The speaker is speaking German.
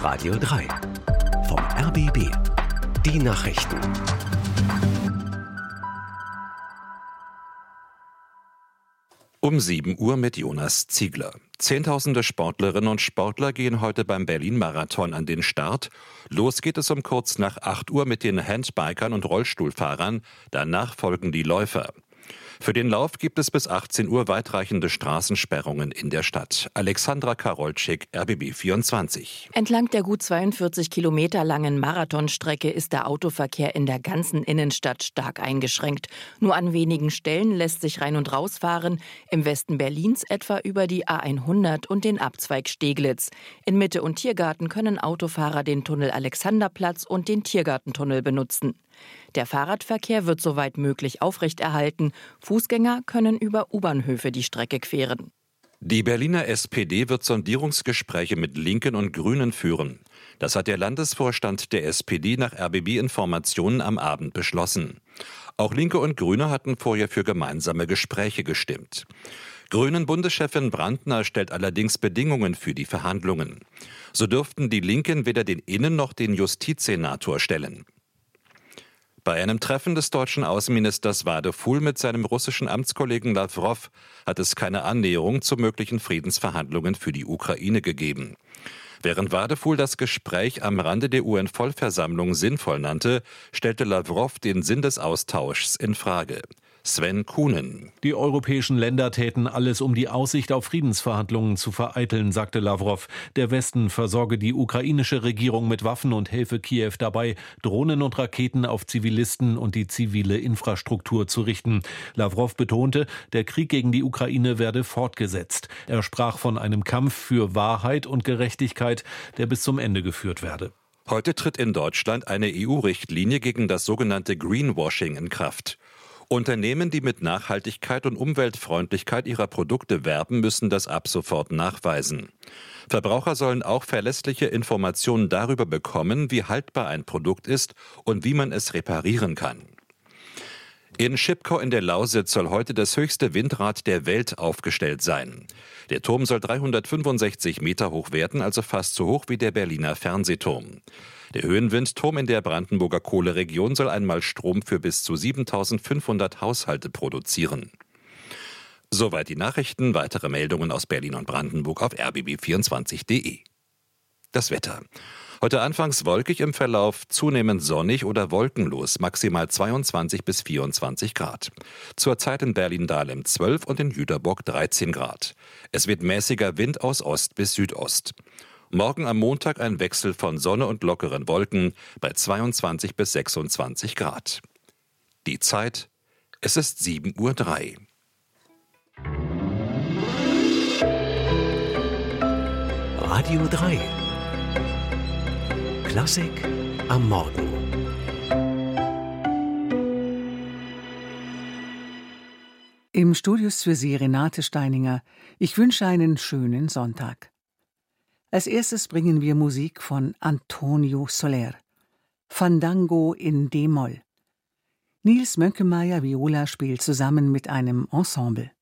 Radio 3 vom RBB. Die Nachrichten. Um 7 Uhr mit Jonas Ziegler. Zehntausende Sportlerinnen und Sportler gehen heute beim Berlin-Marathon an den Start. Los geht es um kurz nach 8 Uhr mit den Handbikern und Rollstuhlfahrern. Danach folgen die Läufer. Für den Lauf gibt es bis 18 Uhr weitreichende Straßensperrungen in der Stadt. Alexandra Karolczyk, RBB 24. Entlang der gut 42 Kilometer langen Marathonstrecke ist der Autoverkehr in der ganzen Innenstadt stark eingeschränkt. Nur an wenigen Stellen lässt sich rein und raus fahren. Im Westen Berlins etwa über die A100 und den Abzweig Steglitz. In Mitte und Tiergarten können Autofahrer den Tunnel Alexanderplatz und den Tiergartentunnel benutzen. Der Fahrradverkehr wird soweit möglich aufrechterhalten. Fußgänger können über U-Bahnhöfe die Strecke queren. Die Berliner SPD wird Sondierungsgespräche mit Linken und Grünen führen. Das hat der Landesvorstand der SPD nach RBB-Informationen am Abend beschlossen. Auch Linke und Grüne hatten vorher für gemeinsame Gespräche gestimmt. Grünen-Bundeschefin Brandner stellt allerdings Bedingungen für die Verhandlungen. So dürften die Linken weder den Innen- noch den Justizsenator stellen. Bei einem Treffen des deutschen Außenministers Wadefuhl mit seinem russischen Amtskollegen Lawrow hat es keine Annäherung zu möglichen Friedensverhandlungen für die Ukraine gegeben. Während Wadefuhl das Gespräch am Rande der UN-Vollversammlung sinnvoll nannte, stellte Lawrow den Sinn des Austauschs in Frage. Sven Kuhnen. Die europäischen Länder täten alles, um die Aussicht auf Friedensverhandlungen zu vereiteln, sagte Lawrow. Der Westen versorge die ukrainische Regierung mit Waffen und helfe Kiew dabei, Drohnen und Raketen auf Zivilisten und die zivile Infrastruktur zu richten. Lawrow betonte, der Krieg gegen die Ukraine werde fortgesetzt. Er sprach von einem Kampf für Wahrheit und Gerechtigkeit, der bis zum Ende geführt werde. Heute tritt in Deutschland eine EU-Richtlinie gegen das sogenannte Greenwashing in Kraft. Unternehmen, die mit Nachhaltigkeit und Umweltfreundlichkeit ihrer Produkte werben, müssen das ab sofort nachweisen. Verbraucher sollen auch verlässliche Informationen darüber bekommen, wie haltbar ein Produkt ist und wie man es reparieren kann. In Schipkow in der Lausitz soll heute das höchste Windrad der Welt aufgestellt sein. Der Turm soll 365 Meter hoch werden, also fast so hoch wie der Berliner Fernsehturm. Der Höhenwindturm in der Brandenburger Kohleregion soll einmal Strom für bis zu 7.500 Haushalte produzieren. Soweit die Nachrichten. Weitere Meldungen aus Berlin und Brandenburg auf rbb24.de. Das Wetter. Heute anfangs wolkig, im Verlauf zunehmend sonnig oder wolkenlos, maximal 22 bis 24 Grad. Zurzeit in Berlin-Dahlem 12 und in Jüterbock 13 Grad. Es wird mäßiger Wind aus Ost bis Südost. Morgen am Montag ein Wechsel von Sonne und lockeren Wolken bei 22 bis 26 Grad. Die Zeit, es ist 7:03 Uhr. Radio 3. Klassik am Morgen. Im Studio ist für Sie Renate Steininger. Ich wünsche einen schönen Sonntag. Als erstes bringen wir Musik von Antonio Soler. Fandango in D-Moll. Nils Mönkemeyer Viola spielt zusammen mit einem Ensemble.